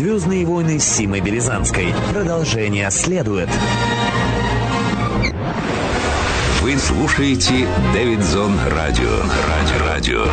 «Звездные войны» с Симой Березанской. Продолжение следует. Вы слушаете Дэвидсон Радио.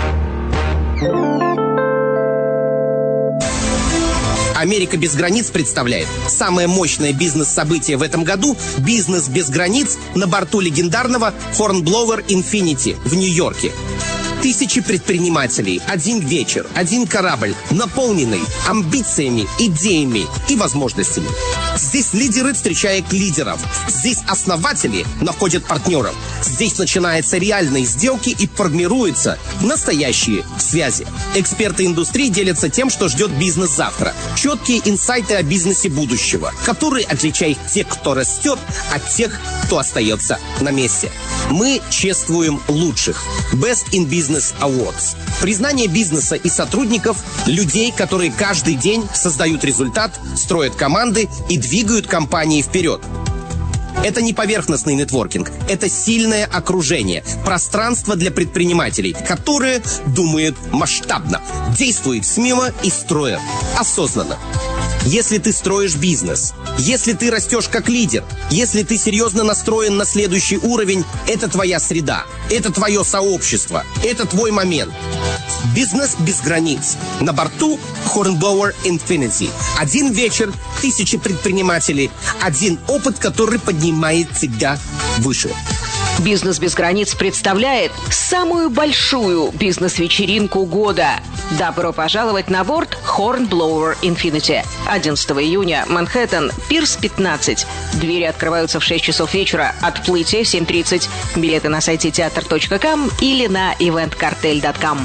«Америка без границ» представляет самое мощное бизнес-событие в этом году – «Бизнес без границ» на борту легендарного Hornblower Infinity в Нью-Йорке. Тысячи предпринимателей, один вечер, один корабль, наполненный амбициями, идеями и возможностями. Здесь лидеры встречают лидеров. Здесь основатели находят партнеров. Здесь начинаются реальные сделки и формируются настоящие связи. Эксперты индустрии делятся тем, что ждет бизнес завтра. Четкие инсайты о бизнесе будущего, которые отличают тех, кто растет, от тех, кто остается на месте. Мы чествуем лучших. Best in Business Awards. Признание бизнеса и сотрудников, людей, которые каждый день создают результат, строят команды и двигают компании вперед. Это не поверхностный нетворкинг, это сильное окружение, пространство для предпринимателей, которые думают масштабно, действуют смело и строят осознанно. Если ты строишь бизнес, если ты растешь как лидер, если ты серьезно настроен на следующий уровень, это твоя среда, это твое сообщество, это твой момент. Бизнес без границ. На борту Hornblower Infinity. Один вечер, тысячи предпринимателей, один опыт, который поднимает тебя выше. «Бизнес без границ» представляет самую большую бизнес-вечеринку года. Добро пожаловать на борт Hornblower Infinity. 11 июня, Манхэттен, Пирс 15. Двери открываются в 6 часов вечера, отплытие 7:30. Билеты на сайте teatr.com или на eventcartel.com.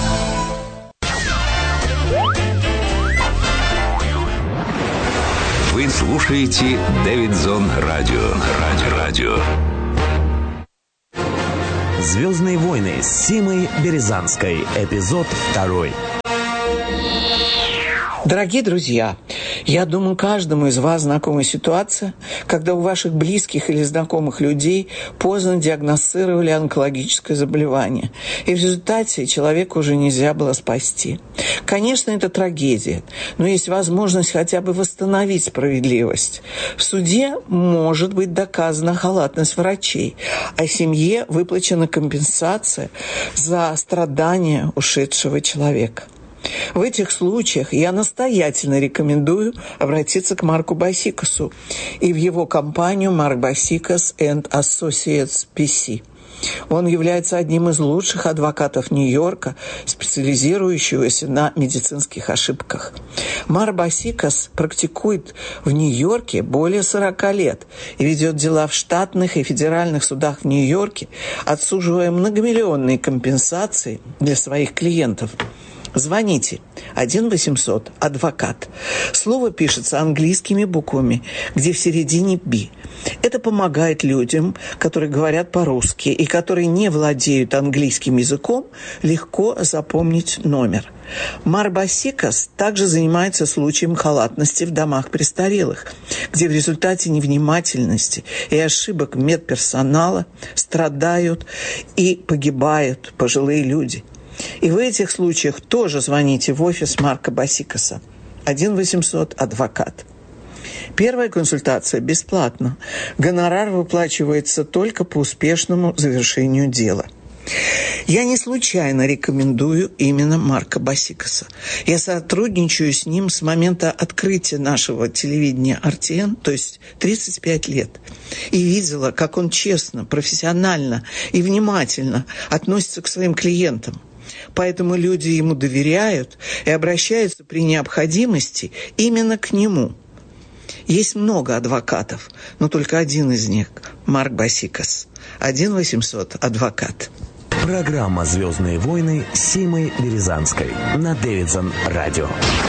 Вы слушаете Дэвидсон Радио. «Звездные войны» с Симой Березанской. Эпизод 2. Дорогие друзья, я думаю, каждому из вас знакома ситуация, когда у ваших близких или знакомых людей поздно диагностировали онкологическое заболевание, и в результате человека уже нельзя было спасти. Конечно, это трагедия, но есть возможность хотя бы восстановить справедливость. В суде может быть доказана халатность врачей, а семье выплачена компенсация за страдания ушедшего человека. В этих случаях я настоятельно рекомендую обратиться к Марку Басикасу и в его компанию Mark Basikas and Associates PC. Он является одним из лучших адвокатов Нью-Йорка, специализирующегося на медицинских ошибках. Марк Басикас практикует в Нью-Йорке более 40 лет и ведет дела в штатных и федеральных судах в Нью-Йорке, отсуживая многомиллионные компенсации для своих клиентов. Звоните 1-800-АДВОКАТ. Слово пишется английскими буквами, где в середине «Б». Это помогает людям, которые говорят по-русски и которые не владеют английским языком, легко запомнить номер. Марк Басикас также занимается случаем халатности в домах престарелых, где в результате невнимательности и ошибок медперсонала страдают и погибают пожилые люди. И в этих случаях тоже звоните в офис Марка Басикаса. 1-800-АДВОКАТ. Первая консультация бесплатна. Гонорар выплачивается только по успешному завершению дела. Я не случайно рекомендую именно Марка Басикаса. Я сотрудничаю с ним с момента открытия нашего телевидения RTN, то есть 35 лет. И видела, как он честно, профессионально и внимательно относится к своим клиентам. Поэтому люди ему доверяют и обращаются при необходимости именно к нему. Есть много адвокатов, но только один из них – Марк Басикас. 1-800-АДВОКАТ. Программа «Звездные войны» с Симой Березанской на Дэвидсон Радио.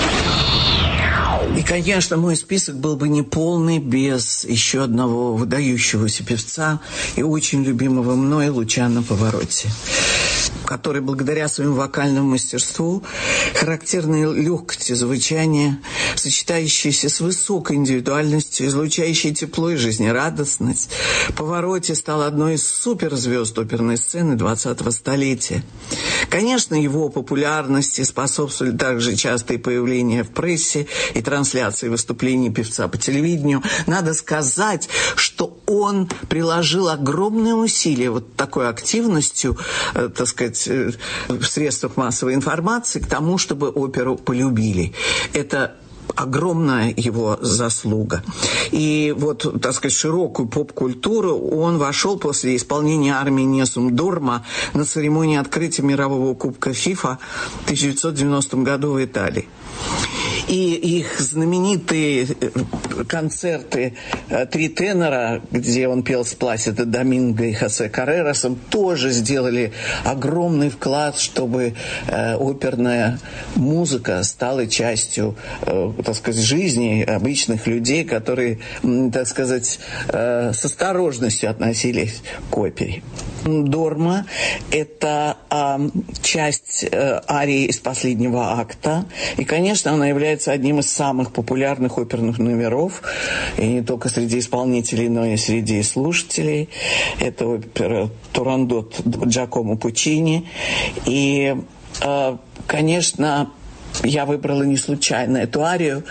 И, конечно, мой список был бы неполный без еще одного выдающегося певца и очень любимого мной Лучано Паваротти, который благодаря своему вокальному мастерству, характерной легкости звучания, сочетающаяся с высокой индивидуальностью, излучающая тепло и жизнерадостность, Паваротти стал одной из суперзвезд оперной сцены 20-го столетия. Конечно, его популярности способствовали также частые появления в прессе и трансляции выступлений певца по телевидению. Надо сказать, что он приложил огромные усилия вот такой активностью, так сказать, в средствах массовой информации к тому, чтобы оперу полюбили. Это огромная его заслуга. И вот, так сказать, широкую поп-культуру он вошел после исполнения армии Несум Дорма на церемонии открытия мирового кубка ФИФА в 1990 году в Италии. И их знаменитые концерты «Три тенора», где он пел с Пласидо Доминго и Хосе Каррерасом, тоже сделали огромный вклад, чтобы оперная музыка стала частью, так сказать, жизни обычных людей, которые, так сказать, с осторожностью относились к опере. Дорма – это часть арии из последнего акта, и, конечно, она является одним из самых популярных оперных номеров, и не только среди исполнителей, но и среди слушателей. Это опера «Турандот» Джакомо Пуччини. И, конечно, я выбрала не случайно эту арию.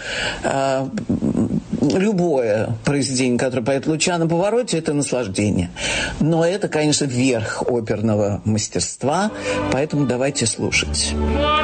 Любое произведение, которое поет Лучано Паваротти, это наслаждение. Но это, конечно, верх оперного мастерства, поэтому давайте слушать.